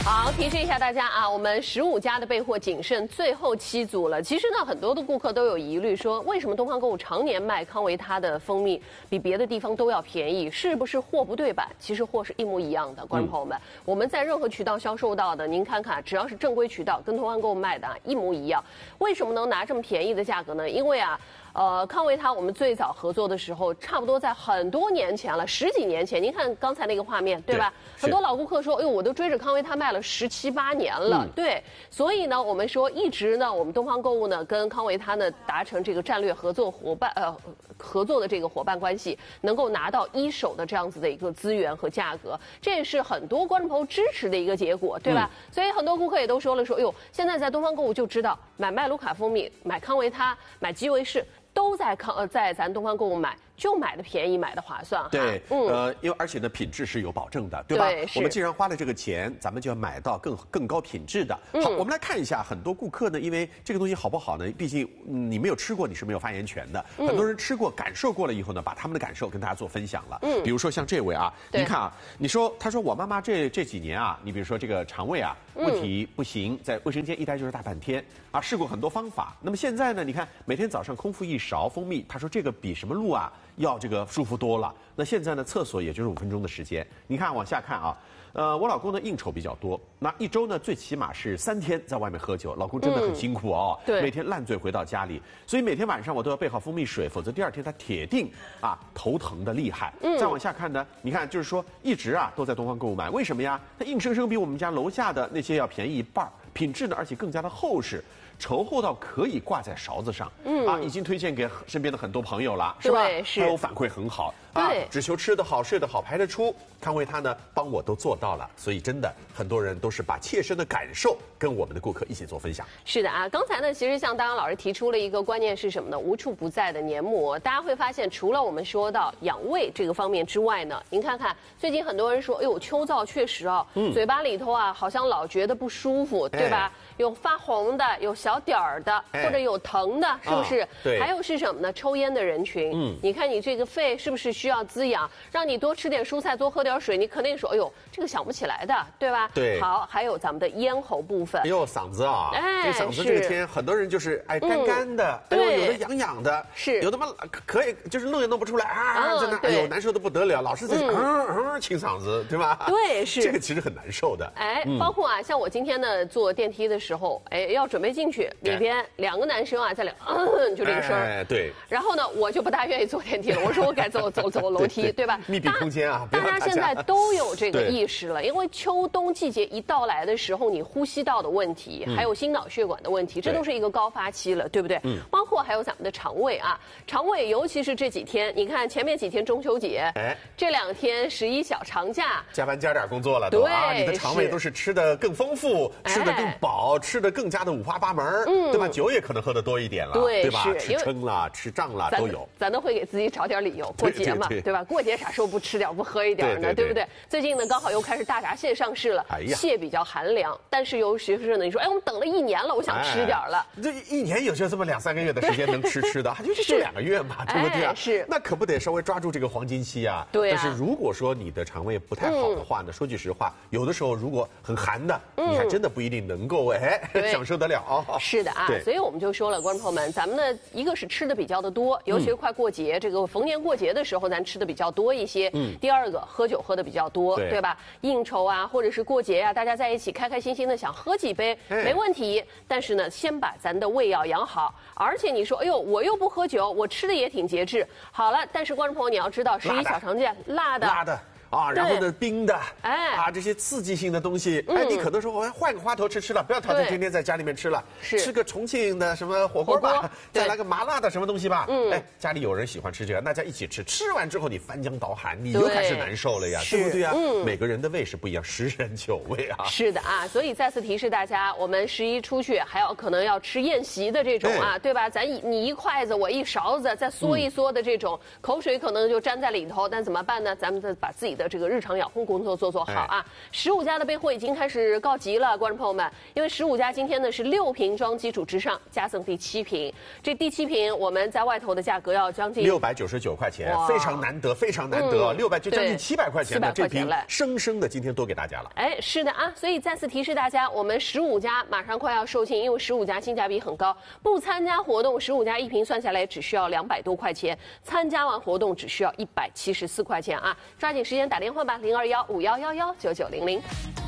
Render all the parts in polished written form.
好，提示一下大家啊，我们15家的备货仅剩最后7组了。其实呢，很多的顾客都有疑虑，说为什么东方购物常年卖康维他的蜂蜜比别的地方都要便宜？是不是货不对版？其实货是一模一样的，观众朋友们，我们在任何渠道销售到的，您看看，只要是正规渠道，跟东方购物卖的一模一样。为什么能拿这么便宜的价格呢？因为啊。康维他我们最早合作的时候，差不多在很多年前了，10几年前。您看刚才那个画面，对吧？很多老顾客说，哎呦，我都追着康维他卖了17、18年了。对，所以呢，我们说一直呢，我们东方购物呢跟康维他呢达成这个战略合作合作的这个伙伴关系，能够拿到一手的这样子的一个资源和价格，这也是很多观众朋友支持的一个结果，对吧？所以很多顾客也都说了，说，哎呦，现在在东方购物就知道买麦卢卡蜂蜜、买康维他、买基维士。都在咱东方购物买，就买的便宜，买的划算哈。 对，因为而且呢，品质是有保证的，对吧？ 对， 我们既然花了这个钱，咱们就要买到更高品质的。好，我们来看一下，很多顾客呢，因为这个东西好不好呢？毕竟你没有吃过，你是没有发言权的。很多人吃过、感受过了以后呢，把他们的感受跟大家做分享了。比如说像这位啊，您看啊，他说我妈妈这几年啊，你比如说这个肠胃啊问题不行，在卫生间一待就是大半天啊，试过很多方法。那么现在呢，你看每天早上空腹1勺蜂蜜，他说这个比什么露啊要这个舒服多了。那现在呢，厕所也就是5分钟的时间。你看往下看啊，我老公呢应酬比较多，那一周呢最起码是3天在外面喝酒，老公真的很辛苦哦， 对， 每天烂醉回到家里，所以每天晚上我都要备好蜂蜜水，否则第2天他铁定啊头疼的厉害。再往下看呢，你看就是说一直啊都在东方购物买，为什么呀？它硬生生比我们家楼下的那些要便宜1半，品质呢而且更加的厚实。稠厚到可以挂在勺子上，已经推荐给身边的很多朋友了，是吧？ 对，是。 还有反馈很好，只求吃得好、睡得好、排得出。康维他呢，帮我都做到了，所以真的很多人都是把切身的感受跟我们的顾客一起做分享。 是的啊，刚才呢，其实像大杨老师提出了一个观念是什么呢？无处不在的黏膜。大家会发现，除了我们说到养胃这个方面之外呢，您看看最近很多人说，哎呦，秋燥确实啊，嘴巴里头啊好像老觉得不舒服，对吧？有发红的，有小点儿的，或者有疼的，是不是？ 对。 还有是什么呢？抽烟的人群，你看你这个肺是不是需要滋养？让你多吃点蔬菜，多喝点水，你肯定说，哎呦，这个想不起来的，对吧？ 对。 好，还有咱们的咽喉部分。 哎呦，嗓子啊，这嗓子这个天，很多人就是干干的，哎呦，有的痒痒的， 是， 有的嘛可以就是弄也弄不出来啊，在那，哎呦，难受的不得了，老是在清嗓子，对吧？ 对，是。 这个其实很难受的。 哎，包括啊，像我今天呢坐电梯的时候，哎，要准备进去，里边2个男生啊在里，就这个声儿， 对。 然后呢，我就不大愿意坐电梯了，我说我改走楼梯，对吧？ 密闭空间啊， 大家现在都有这个意识了，因为秋冬季节一到来的时候，你呼吸道的问题，还有心脑血管的问题，这都是一个高发期了，对不对？包括还有咱们的肠胃啊，肠胃尤其是这几天，你看前面几天中秋节，这2天11小长假， 加班加点工作了，对啊，你的肠胃都是吃的更丰富，吃的更饱，吃的更加的五花八门，对吧？酒也可能喝的多一点了，对吧？吃撑了，吃胀了都有， 咱都会给自己找点理由，过节嘛，对吧？过节啥时候不吃点不喝一点呢？对不对？最近呢，刚好又开始大闸蟹上市了，蟹比较寒凉，但是尤其是呢，你说，哎，我们等了1年了，我想吃点了， 这1年有就这么2、3个月的时间能吃的，就2个月嘛，对不对啊？ 是， 那可不得稍微抓住这个黄金期啊。 对啊。 但是如果说你的肠胃不太好的话呢，说句实话，有的时候如果很寒的，你还真的不一定能够享受得了。 是的啊，所以我们就说了，观众朋友们，咱们呢一个是吃的比较的多，尤其是快过节，这个逢年过节的时候，咱吃的比较多一些。第2个，喝酒喝的比较多，对吧？应酬啊，或者是过节啊，大家在一起开开心心的想喝几杯，没问题。但是呢，先把咱的胃要养好。而且你说，哎呦，我又不喝酒，我吃的也挺节制。好了，但是观众朋友你要知道，11小长假辣的。 啊，然后呢，冰的，这些刺激性的东西，你可能说我换个花头吃了，不要挑战天天在家里面吃了，吃个重庆的什么火锅吧，再来个麻辣的什么东西吧，家里有人喜欢吃这个，大家一起吃，吃完之后你翻江倒海，你又开始难受了呀，对不对啊？每个人的胃是不一样，10人9味啊。 是的啊，所以再次提示大家，我们11出去还有可能要吃宴席的这种啊，对吧？你1筷子我1勺子，再嗦一嗦的这种，口水可能就粘在里头，但怎么办呢？咱们再把自己的这个日常养护工作做好啊。15家的备货已经开始告急了，观众朋友们，因为15家今天呢是6瓶装基础之上加赠第7瓶，这第7瓶我们在外头的价格要将近 699块钱，非常难得，非常难得，600就将近700块钱的这瓶，生生的今天多给大家了。 哎，是的啊，所以再次提示大家，我们15家马上快要售罄，因为15家性价比很高，不参加活动15家一瓶算下来只需要200多块钱，参加完活动只需要174块钱啊！抓紧时间打电话吧，0215111990。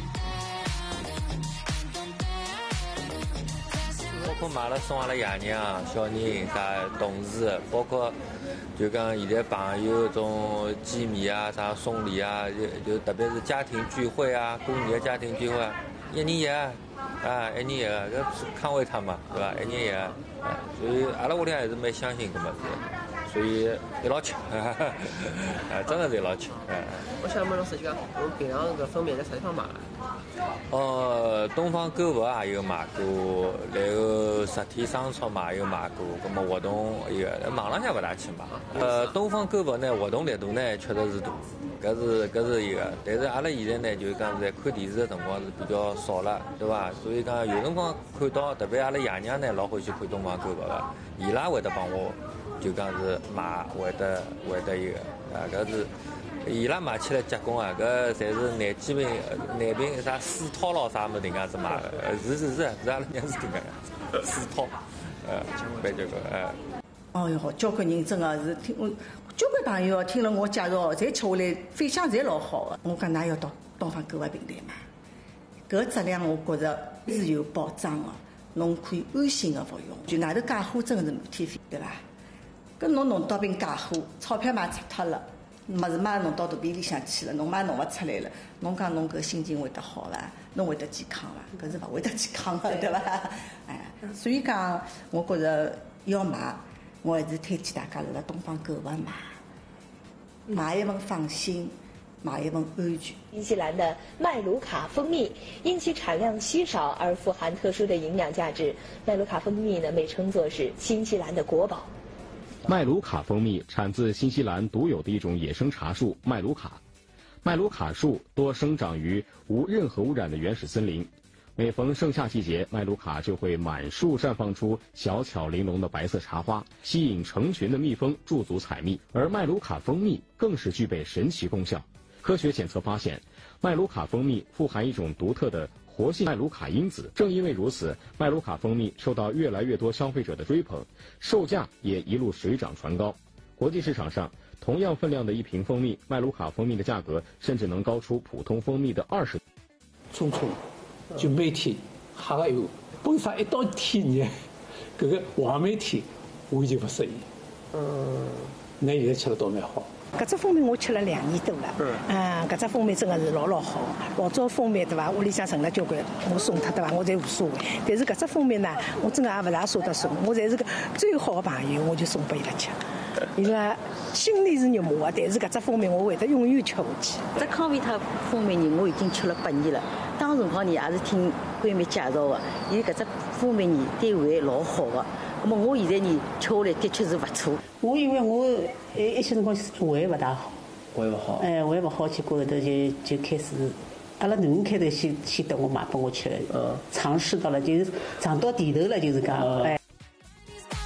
包括买了送阿拉爷娘、小人、啥同事，包括就讲现在朋友种见面啊、啥送礼啊，就特别是家庭聚会啊、过年的家庭聚会啊，一年一个啊，一年一个，搿是康威他嘛，对吧？一年一个，所以阿拉屋里还是蛮相信搿么子，所以一老吃，真的是一老吃。 我想问老师就讲，我平常搿封面在啥地方买？ 东方购物也有买过，然后实体商超嘛也有买过，葛么活动一个网浪向勿大去买。东方购物呢活动力度呢确实是大，搿是一个。但是阿拉现在呢就讲在看电视的辰光是比较少了，对伐？所以讲有辰光看到，特别阿拉爷娘呢老欢喜看东方购物个，伊拉会得帮我就讲是买会得一个搿是。伊拉买起来结棍啊！搿侪是男机民、男兵啥4套咯啥么迭样子买的，是阿拉娘是迭个样子，4套，蛮结棍哦哟，交关人真的是听，交关朋友听了我介绍，侪吃下来反响侪老好的。我讲㑚要到东方购物平台买，搿质量我觉着是有保障的，侬可以安心的服用。就外头假货真的是满天飞，对伐？搿侬弄到瓶假货，钞票嘛出脱了。么子嘛弄到肚皮里向去了，侬嘛弄勿出来了，侬讲侬搿心情会得好伐？侬会得健康伐？搿是勿会得健康的，对伐？哎，所以讲，我觉着要买，我还是推荐大家辣东方购物买一份放心，买一份安全。 新西兰的麦卢卡蜂蜜，因其产量稀少而富含特殊的营养价值，麦卢卡蜂蜜呢被称作是新西兰的国宝。 麦卢卡蜂蜜产自新西兰独有的一种野生茶树麦卢卡。麦卢卡树多生长于无任何污染的原始森林，每逢盛夏季节，麦卢卡就会满树绽放出小巧玲珑的白色茶花，吸引成群的蜜蜂驻足采蜜。而麦卢卡蜂蜜更是具备神奇功效。科学检测发现，麦卢卡蜂蜜富含一种独特的活性麦卢卡因子。正因为如此，麦卢卡蜂蜜受到越来越多消费者的追捧，售价也一路水涨船高。国际市场上，同样分量的一瓶蜂蜜，麦卢卡蜂蜜的价格甚至能高出普通蜂蜜的20。 匆匆就每天喝个有，本身一到天热，搿个黄梅天我就不适应。那现在吃了倒蛮好。 搿只蜂蜜我吃了2年多了，搿只蜂蜜真的是老好。老早蜂蜜对伐，屋里向剩了交关，我送脱对伐，我侪无所谓。但是搿只蜂蜜呢，我真的也勿大舍得送，我侪是个最好的朋友，我就送拨伊拉吃。伊拉心里是肉麻的，但是搿只蜂蜜我会得永远吃下去。 这康维他蜂蜜呢，我已经吃了8年了。当辰光呢也是听闺蜜介绍的，伊搿只蜂蜜呢对胃老好的。那么我现在呢吃下来的确是不错。 我因为我一些辰光胃不大好， 胃不好， 胃不好，结果后头就开始，阿拉囡恩开头先等我买拨我吃，尝试到了就是尝到甜头了，就是讲，